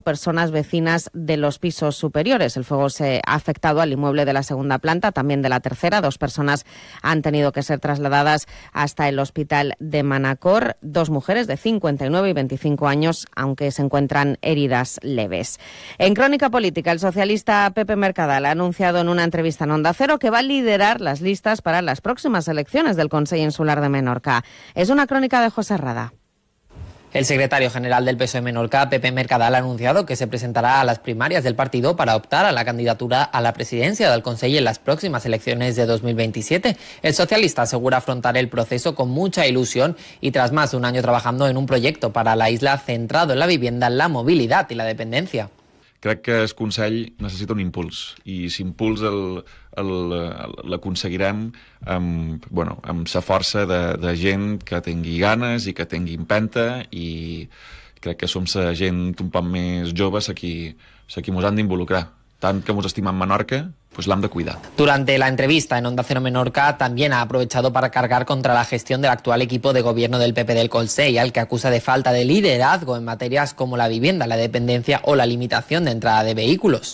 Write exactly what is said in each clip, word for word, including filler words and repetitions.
personas vecinas de los pisos superiores. El fuego se ha afectado al inmueble de la segunda planta, también de la tercera. Dos personas han tenido que ser trasladadas hasta el hospital de Manacor. Dos mujeres de cincuenta y nueve y veinticinco años, aunque se encuentran heridas leves. En Crónica Política, el socialista Pepe Mercadal ha anunciado en una entrevista en Onda Cero que va a liderar las listas para las próximas elecciones del Consell Insular de Menorca. Es una crónica de José Rada. El secretario general del P S O E Menorca, Pepe Mercadal, ha anunciado que se presentará a las primarias del partido para optar a la candidatura a la presidencia del Consell en las próximas elecciones de dos mil veintisiete. El socialista asegura afrontar el proceso con mucha ilusión y tras más de un año trabajando en un proyecto para la isla centrado en la vivienda, la movilidad y la dependencia. Crec que el Consell necessita un impuls i si impuls l'aconseguirem amb, bueno, amb sa força de, de gent que tingui ganes i que tingui empenta, i crec que som sa gent un poc més joves a qui, a qui mos han d'involucrar. Tant que mos estimem Menorca, pues l'hem de cuidar. Durante la entrevista en Onda Cero Menorca también ha aprovechado para cargar contra la gestión del actual equipo de gobierno del P P del Consell, al que acusa de falta de liderazgo en materias como la vivienda, la dependencia o la limitación de entrada de vehículos.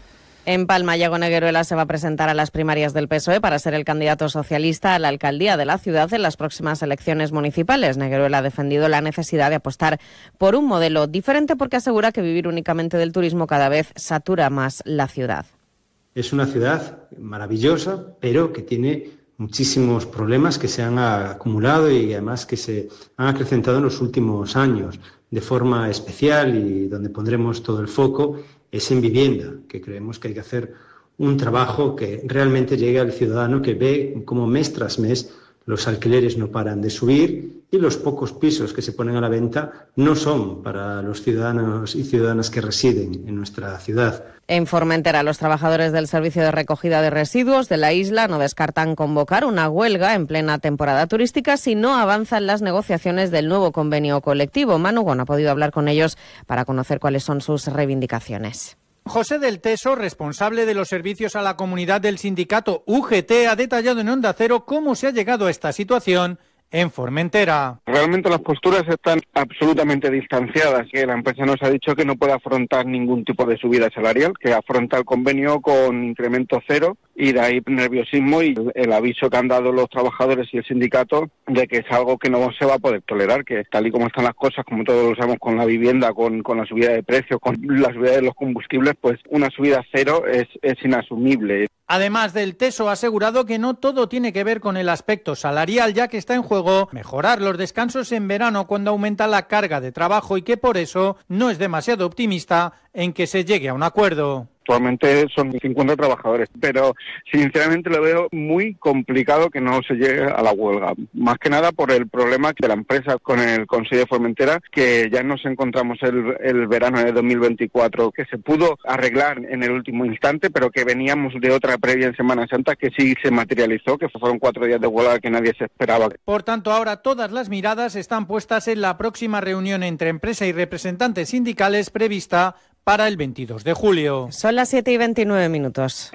En Palma, Iago Negueruela se va a presentar a las primarias del P S O E para ser el candidato socialista a la alcaldía de la ciudad en las próximas elecciones municipales. Negueruela ha defendido la necesidad de apostar por un modelo diferente porque asegura que vivir únicamente del turismo cada vez satura más la ciudad. Es una ciudad maravillosa, pero que tiene muchísimos problemas que se han acumulado y además que se han acrecentado en los últimos años de forma especial, y donde pondremos todo el foco es en vivienda, que creemos que hay que hacer un trabajo que realmente llegue al ciudadano, que ve cómo mes tras mes los alquileres no paran de subir y los pocos pisos que se ponen a la venta no son para los ciudadanos y ciudadanas que residen en nuestra ciudad. En Formentera, los trabajadores del servicio de recogida de residuos de la isla no descartan convocar una huelga en plena temporada turística si no avanzan las negociaciones del nuevo convenio colectivo. Manu Gon ha podido hablar con ellos para conocer cuáles son sus reivindicaciones. José del Teso, responsable de los servicios a la comunidad del sindicato U G T, ha detallado en Onda Cero cómo se ha llegado a esta situación en Formentera. Realmente las posturas están absolutamente distanciadas. Que la empresa nos ha dicho que no puede afrontar ningún tipo de subida salarial, que afronta el convenio con incremento cero, y de ahí nerviosismo y el aviso que han dado los trabajadores y el sindicato de que es algo que no se va a poder tolerar, que tal y como están las cosas, como todos lo sabemos, con la vivienda, con, con la subida de precios, con la subida de los combustibles, pues una subida cero es, es inasumible. Además, del Teso ha asegurado que no todo tiene que ver con el aspecto salarial, ya que está en juego mejorar los descansos en verano cuando aumenta la carga de trabajo, y que por eso no es demasiado optimista en que se llegue a un acuerdo. Actualmente son cincuenta trabajadores, pero sinceramente lo veo muy complicado que no se llegue a la huelga. Más que nada por el problema que la empresa con el Consell de Formentera, que ya nos encontramos el, el verano de dos mil veinticuatro, que se pudo arreglar en el último instante, pero que veníamos de otra previa en Semana Santa que sí se materializó, que fueron cuatro días de huelga que nadie se esperaba. Por tanto, ahora todas las miradas están puestas en la próxima reunión entre empresa y representantes sindicales prevista para el veintidós de julio. Son las siete y veintinueve minutos.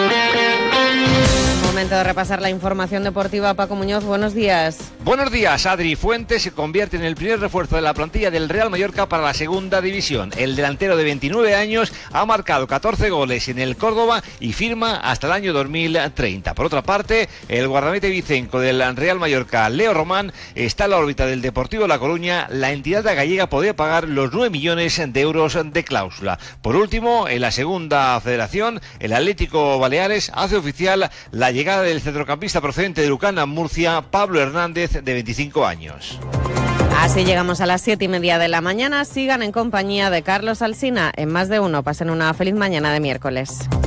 Momento de repasar la información deportiva. Paco Muñoz, buenos días. Buenos días. Adri Fuentes se convierte en el primer refuerzo de la plantilla del Real Mallorca para la segunda división. El delantero de veintinueve años ha marcado catorce goles en el Córdoba y firma hasta el año dos mil treinta. Por otra parte, el guardameta vicenco del Real Mallorca, Leo Román, está en la órbita del Deportivo La Coruña. La entidad gallega podría pagar los nueve millones de euros de cláusula. Por último, en la segunda federación, el Atlético Baleares hace oficial la llegada del centrocampista procedente de Lucana, Murcia, Pablo Hernández, de veinticinco años. Así llegamos a las siete y media de la mañana. Sigan en compañía de Carlos Alsina en Más de Uno. Pasen una feliz mañana de miércoles.